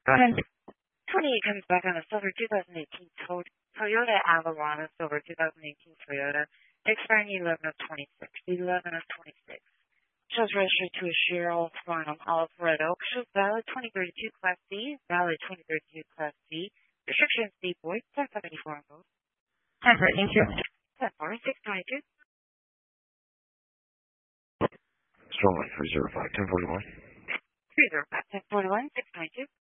And 28 comes back on a silver 2018 Toyota Avalon, a silver 2018 Toyota, expiring 11 of 26. 11 of 26. Shows registered to a Cheryl from Alfredo. Shows valid 2032 Class C. Valid 2032 Class C. Restrictions D void. 1074 vote. Time for it. Thank you. 622. Strong 305 1041. 305 1041 622.